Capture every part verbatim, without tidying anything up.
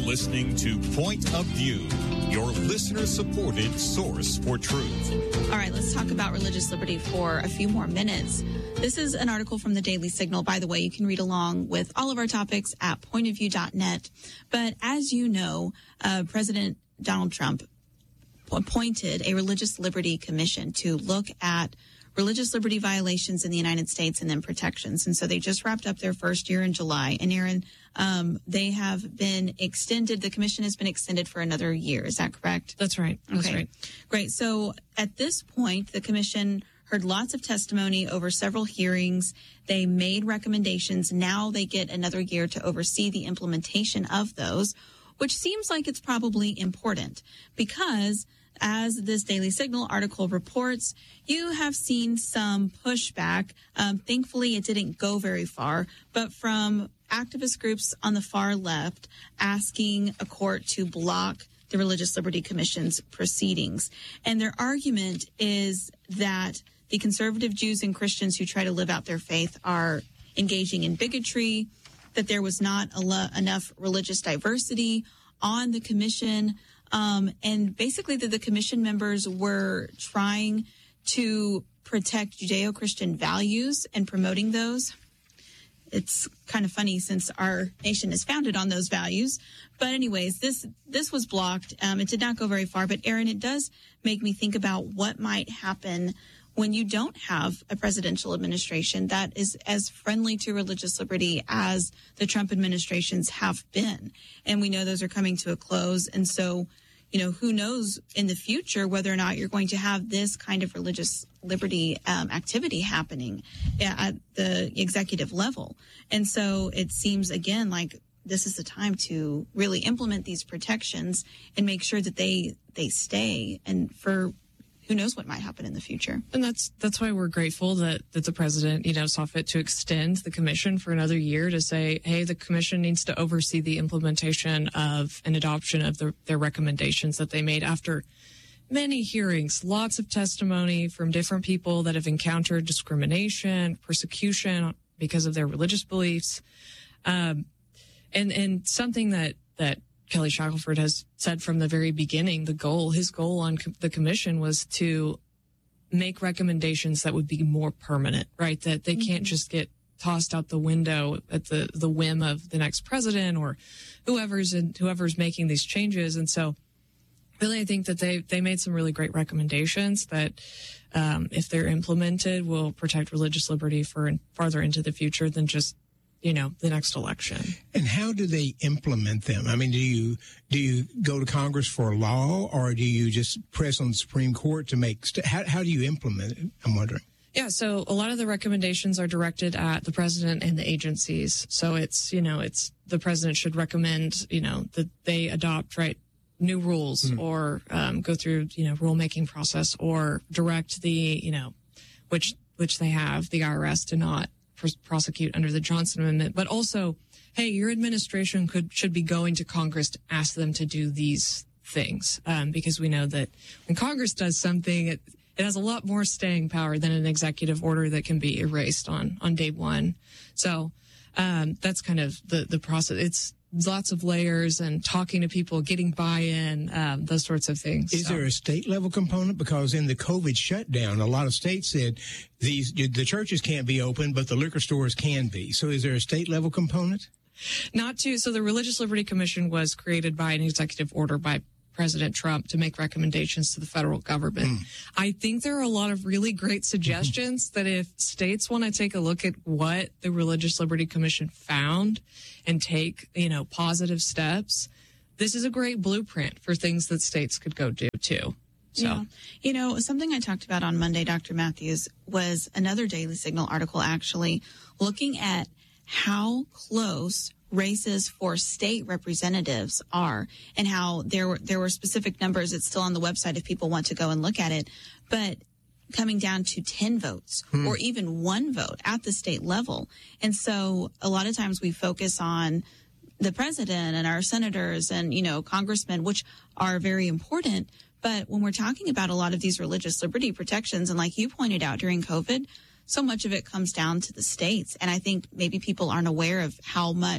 listening to Point of View, your listener-supported source for truth. All right, let's talk about religious liberty for a few more minutes. This is an article from the Daily Signal. By the way, you can read along with all of our topics at point of view dot net. But as you know, uh, President Donald Trump appointed a Religious Liberty Commission to look at religious liberty violations in the United States and then protections. And so they just wrapped up their first year in July. And Aaron, um, they have been extended. The commission has been extended for another year. Is that correct? That's right. That's okay. right. Great. So at this point, the commission heard lots of testimony over several hearings. They made recommendations. Now they get another year to oversee the implementation of those, which seems like it's probably important because, as this Daily Signal article reports, you have seen some pushback. Um, thankfully, it didn't go very far, but from activist groups on the far left asking a court to block the Religious Liberty Commission's proceedings. And their argument is that the conservative Jews and Christians who try to live out their faith are engaging in bigotry, that there was not a lo- enough religious diversity on the commission, um, and basically that the commission members were trying to protect Judeo-Christian values and promoting those. It's kind of funny since our nation is founded on those values. But anyways, this this was blocked. Um, it did not go very far. But Aaron, it does make me think about what might happen when you don't have a presidential administration that is as friendly to religious liberty as the Trump administrations have been. And we know those are coming to a close. And so, you know, who knows in the future whether or not you're going to have this kind of religious liberty um, activity happening at the executive level. And so it seems, again, like this is the time to really implement these protections and make sure that they they stay, and for who knows what might happen in the future. And that's that's why we're grateful that, that the president, you know, saw fit to extend the commission for another year to say, hey, the commission needs to oversee the implementation of an adoption of the, their recommendations that they made after many hearings, lots of testimony from different people that have encountered discrimination, persecution because of their religious beliefs. Um, and, and something that, that Kelly Shackelford has said from the very beginning, the goal, his goal on com- the commission was to make recommendations that would be more permanent, right? That they mm-hmm. can't just get tossed out the window at the, the whim of the next president or whoever's in, whoever's making these changes. And so really, I think that they, they made some really great recommendations that, um, if they're implemented, will protect religious liberty for farther into the future than just, you know, the next election. And how do they implement them? I mean, do you do you go to Congress for a law, or do you just press on the Supreme Court to make? St- how how do you implement it? I'm wondering. Yeah, so a lot of the recommendations are directed at the president and the agencies. So it's, you know, it's the president should recommend, you know, that they adopt right new rules mm. or um, go through, you know, rulemaking process, or direct the, you know, which which they have the I R S to not prosecute under the Johnson Amendment, but also, hey, your administration could should be going to Congress to ask them to do these things, um, because we know that when Congress does something, it, it has a lot more staying power than an executive order that can be erased on on day one. So um, that's kind of the the process. It's lots of layers and talking to people, getting buy-in, um, those sorts of things. Is so. there a state level component? Because in the COVID shutdown, a lot of states said these the churches can't be open, but the liquor stores can be. So is there a state level component? Not to. So the Religious Liberty Commission was created by an executive order by President Trump to make recommendations to the federal government. Mm. I think there are a lot of really great suggestions mm-hmm. that if states want to take a look at what the Religious Liberty Commission found and take, you know, positive steps, this is a great blueprint for things that states could go do too. So, yeah. You know, something I talked about on Monday, Doctor Matthews, was another Daily Signal article actually looking at how close races for state representatives are, and how there were there were specific numbers. It's still on the website if people want to go and look at it, but coming down to ten votes hmm. or even one vote at the state level. And so a lot of times we focus on the president and our senators and, you know, congressmen, which are very important. But when we're talking about a lot of these religious liberty protections, and like you pointed out during COVID, so much of it comes down to the states. And I think maybe people aren't aware of how much,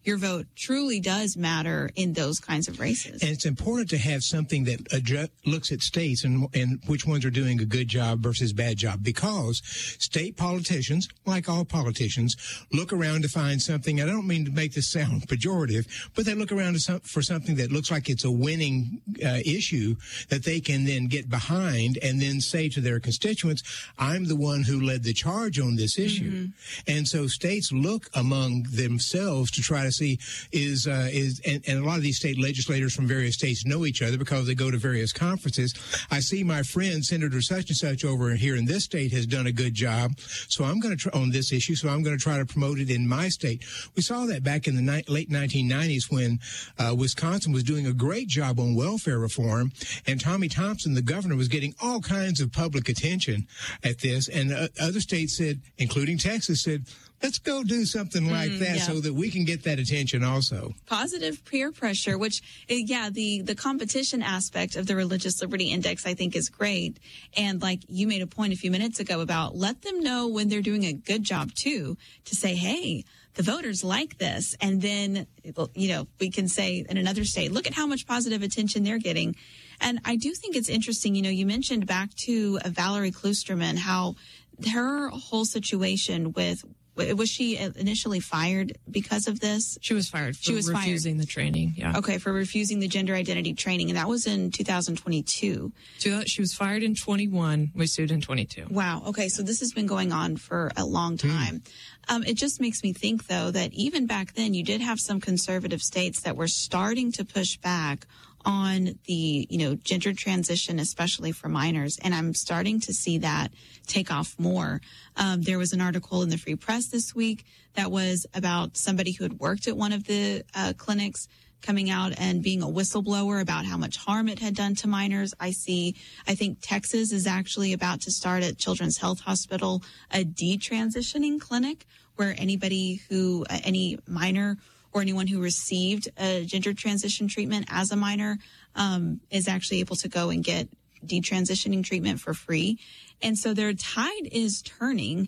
your vote truly does matter in those kinds of races. And it's important to have something that adjust, looks at states and, and which ones are doing a good job versus bad job, because state politicians, like all politicians, look around to find something. I don't mean to make this sound pejorative, but they look around to some, for something that looks like it's a winning uh, issue that they can then get behind and then say to their constituents, I'm the one who led the charge on this issue. Mm-hmm. And so states look among themselves to try to see is, uh, is, and, and a lot of these state legislators from various states know each other because they go to various conferences. I see my friend, Senator such and such over here in this state has done a good job. So I'm going to try on this issue. So I'm going to try to promote it in my state. We saw that back in the ni- late nineteen nineties when, uh, Wisconsin was doing a great job on welfare reform, and Tommy Thompson, the governor, was getting all kinds of public attention at this. And uh, other states said, including Texas, said, let's go do something like mm, that yeah. so that we can get that attention also. Positive peer pressure, which, yeah, the, the competition aspect of the Religious Liberty Index, I think, is great. And like you made a point a few minutes ago about let them know when they're doing a good job, too, to say, hey, the voters like this. And then, you know, we can say in another state, look at how much positive attention they're getting. And I do think it's interesting, you know, you mentioned back to uh, Valerie Kloosterman, how her whole situation with, was she initially fired because of this? She was fired for she was refusing fired. the training, yeah. Okay, for refusing the gender identity training, and that was in two thousand twenty-two. So she was fired in twenty-one, we sued in twenty-two. Wow, okay, so this has been going on for a long time. Mm. Um, it just makes me think, though, that even back then you did have some conservative states that were starting to push back on the, you know, gender transition, especially for minors. And I'm starting to see that take off more. Um, there was an article in the Free Press this week that was about somebody who had worked at one of the uh, clinics coming out and being a whistleblower about how much harm it had done to minors. I see, I think Texas is actually about to start at Children's Health Hospital a detransitioning clinic where anybody who, uh, any minor or anyone who received a gender transition treatment as a minor um, is actually able to go and get detransitioning treatment for free. And so their tide is turning.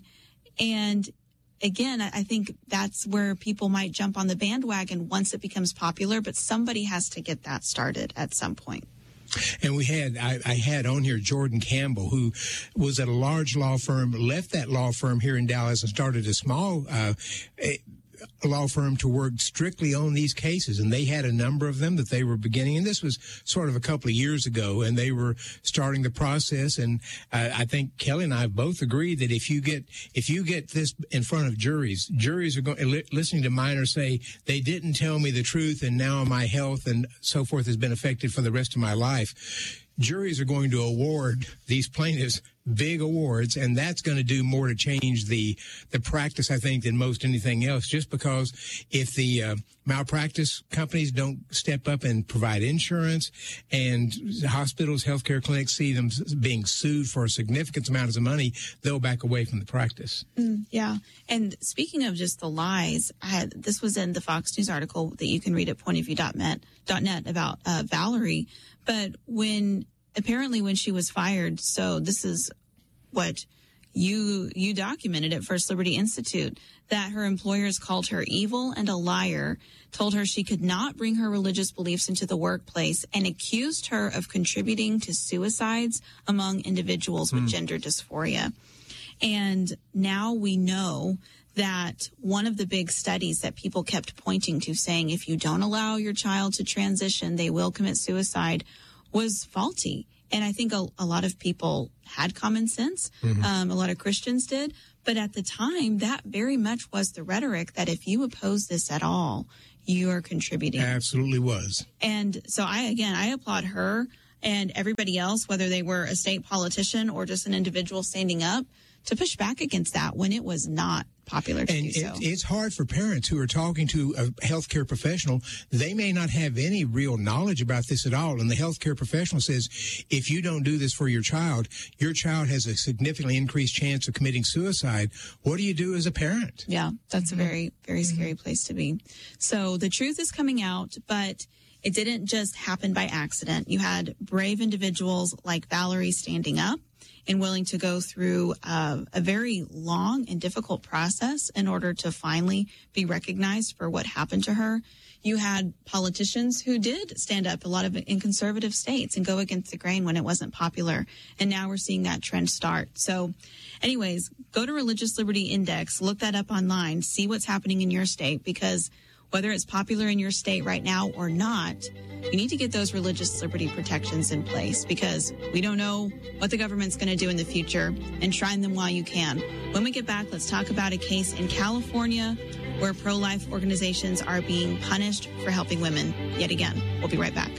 And again, I think that's where people might jump on the bandwagon once it becomes popular, but somebody has to get that started at some point. And we had, I, I had on here Jordan Campbell, who was at a large law firm, left that law firm here in Dallas and started a small uh, a, a law firm to work strictly on these cases. And they had a number of them that they were beginning. And this was sort of a couple of years ago, and they were starting the process. And uh, I think Kelly and I both agree that if you get, if you get this in front of juries, juries are going, li- listening to minors say, they didn't tell me the truth, and now my health and so forth has been affected for the rest of my life. Juries are going to award these plaintiffs big awards, and that's going to do more to change the the practice, I think, than most anything else, just because if the uh, malpractice companies don't step up and provide insurance, and hospitals, healthcare clinics see them being sued for a significant amount of money, they'll back away from the practice. Mm, yeah. And speaking of just the lies, I had, this was in the Fox News article that you can read at point of view dot net about uh, Valerie. But when apparently when she was fired, so this is what you you documented at First Liberty Institute, that her employers called her evil and a liar, told her she could not bring her religious beliefs into the workplace, and accused her of contributing to suicides among individuals with mm. gender dysphoria. And now we know that one of the big studies that people kept pointing to, saying if you don't allow your child to transition, they will commit suicide, was faulty. And I think a, a lot of people had common sense. Mm-hmm. Um, a lot of Christians did. But at the time, that very much was the rhetoric that if you oppose this at all, you are contributing. Absolutely was. And so I, again, I applaud her and everybody else, whether they were a state politician or just an individual standing up, to push back against that when it was not popular to and do so. It, it's hard for parents who are talking to a healthcare professional. They may not have any real knowledge about this at all. And the healthcare professional says, if you don't do this for your child, your child has a significantly increased chance of committing suicide. What do you do as a parent? Yeah, that's mm-hmm. a very, very scary mm-hmm. place to be. So the truth is coming out, but it didn't just happen by accident. You had brave individuals like Valerie standing up. and willing to go through uh, a very long and difficult process in order to finally be recognized for what happened to her. You had politicians who did stand up, a lot of in conservative states, and go against the grain when it wasn't popular. And now we're seeing that trend start. So anyways, go to Religious Liberty Index, look that up online, see what's happening in your state, because whether it's popular in your state right now or not, you need to get those religious liberty protections in place, because we don't know what the government's going to do in the future. Enshrine them while you can. When we get back, let's talk about a case in California where pro-life organizations are being punished for helping women yet again. We'll be right back.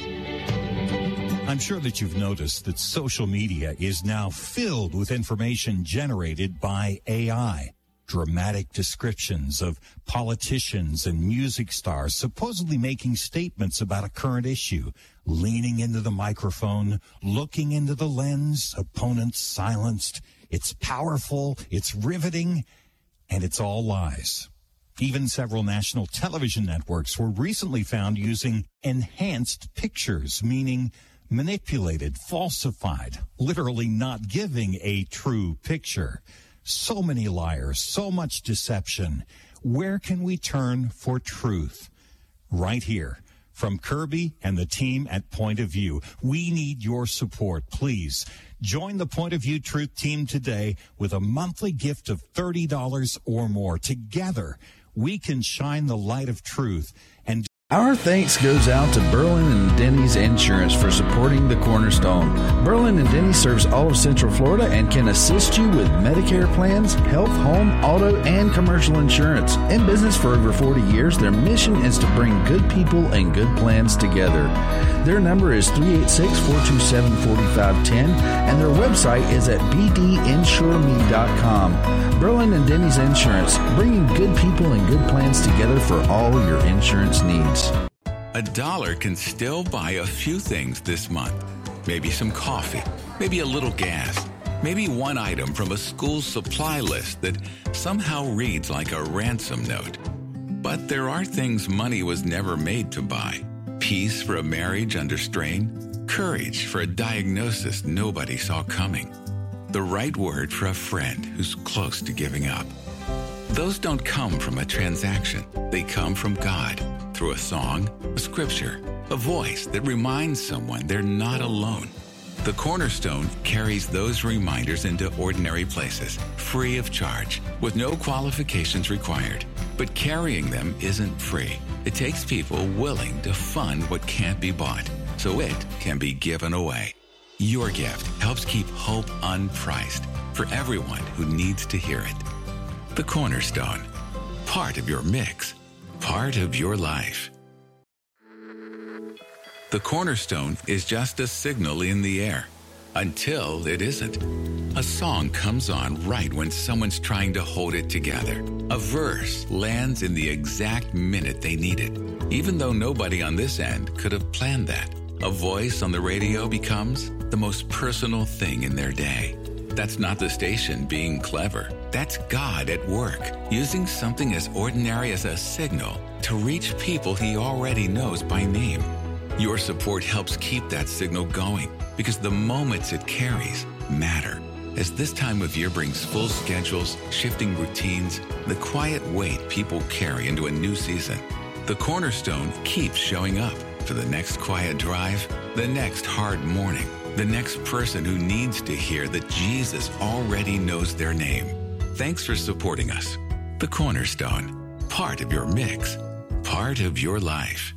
I'm sure that you've noticed that social media is now filled with information generated by A I. Dramatic descriptions of politicians and music stars supposedly making statements about a current issue, leaning into the microphone, looking into the lens, opponents silenced. It's powerful, it's riveting, and it's all lies. Even several national television networks were recently found using enhanced pictures, meaning manipulated, falsified, literally not giving a true picture. So many liars, so much deception. Where can we turn for truth? Right here. From Kirby and the team at Point of View, we need your support. Please join the Point of View Truth Team today with a monthly gift of thirty dollars or more. Together, we can shine the light of truth. And our thanks goes out to Berlin and Denny's Insurance for supporting the Cornerstone. Berlin and Denny serves all of Central Florida and can assist you with Medicare plans, health, home, auto, and commercial insurance. In business for over forty years, their mission is to bring good people and good plans together. Their number is three eight six, four two seven, four five one zero, and their website is at b d insure me dot com. Berlin and Denny's Insurance, bringing good people and good plans together for all your insurance needs. A dollar can still buy a few things this month. Maybe some coffee, maybe a little gas, maybe one item from a school supply list that somehow reads like a ransom note. But there are things money was never made to buy. Peace for a marriage under strain, courage for a diagnosis nobody saw coming, the right word for a friend who's close to giving up. Those don't come from a transaction. They come from God through a song, a scripture, a voice that reminds someone they're not alone. The Cornerstone carries those reminders into ordinary places, free of charge, with no qualifications required. But carrying them isn't free. It takes people willing to fund what can't be bought, so it can be given away. Your gift helps keep hope unpriced for everyone who needs to hear it. The Cornerstone, part of your mix, part of your life. The Cornerstone is just a signal in the air, until it isn't. A song comes on right when someone's trying to hold it together. A verse lands in the exact minute they need it, even though nobody on this end could have planned that. A voice on the radio becomes the most personal thing in their day. That's not the station being clever. That's God at work, using something as ordinary as a signal to reach people he already knows by name. Your support helps keep that signal going because the moments it carries matter. As this time of year brings full schedules, shifting routines, the quiet weight people carry into a new season, the Cornerstone keeps showing up for the next quiet drive, the next hard morning, the next person who needs to hear that Jesus already knows their name. Thanks for supporting us. The Cornerstone, part of your mix, part of your life.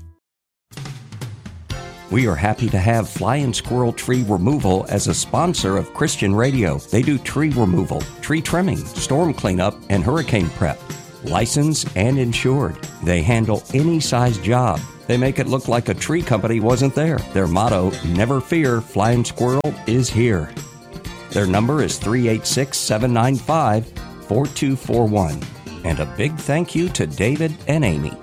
We are happy to have Flying Squirrel Tree Removal as a sponsor of Christian Radio. They do tree removal, tree trimming, storm cleanup, and hurricane prep. Licensed and insured. They handle any size job. They make it look like a tree company wasn't there. Their motto, never fear, Flying Squirrel is here. Their number is three eight six, seven nine five, four two four one. And a big thank you to David and Amy.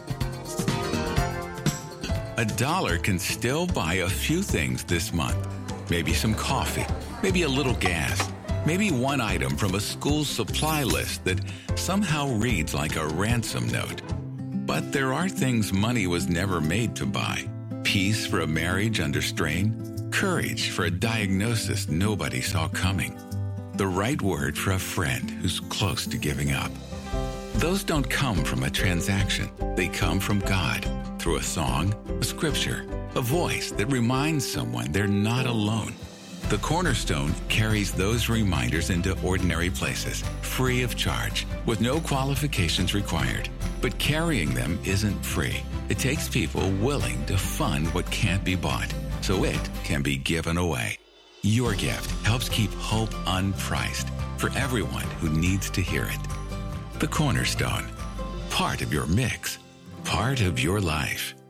A dollar can still buy a few things this month. Maybe some coffee, maybe a little gas, maybe one item from a school supply list that somehow reads like a ransom note. But there are things money was never made to buy. Peace for a marriage under strain, Courage for a diagnosis nobody saw coming. The right word for a friend who's close to giving up. Those don't come from a transaction. They come from God through a song, a scripture, a voice that reminds someone they're not alone. The Cornerstone carries those reminders into ordinary places, free of charge, with no qualifications required. But carrying them isn't free. It takes people willing to fund what can't be bought, so it can be given away. Your gift helps keep hope unpriced for everyone who needs to hear it. The Cornerstone, part of your mix, part of your life.